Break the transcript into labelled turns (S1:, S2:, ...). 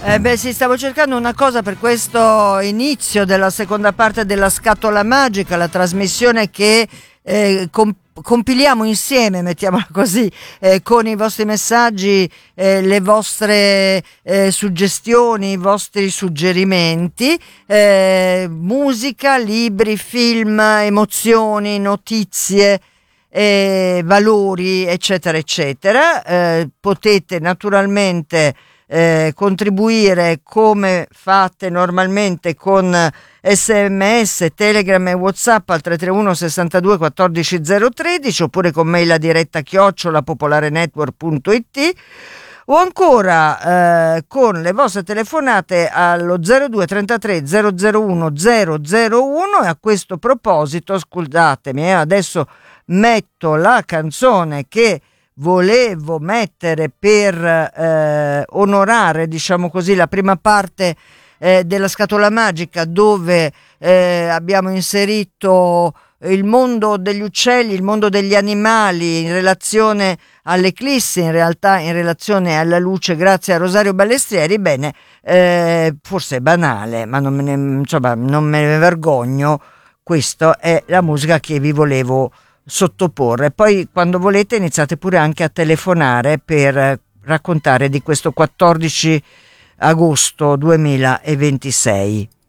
S1: Beh sì, stavo cercando una cosa per questo inizio della seconda parte della Scatola Magica, la trasmissione che compiliamo insieme, mettiamola così, con i vostri messaggi, le vostre suggestioni, i vostri suggerimenti, musica, libri, film, emozioni, notizie, valori, eccetera, eccetera. Potete naturalmente contribuire come fate normalmente con SMS, Telegram e WhatsApp al 331 62 14 013 oppure con mail a diretta @popolarenetwork.it o ancora con le vostre telefonate allo 02 33 001 001. E a questo proposito, scusatemi, adesso metto la canzone che volevo mettere per onorare, diciamo così, la prima parte della Scatola Magica, dove abbiamo inserito il mondo degli uccelli, il mondo degli animali in relazione all'eclissi, in realtà in relazione alla luce, grazie a Rosario Ballestrieri. Bene, forse è banale, ma non me ne vergogno. Questa è la musica che vi volevo sottoporre. Poi quando volete iniziate pure anche a telefonare per raccontare di questo 14 agosto 2026.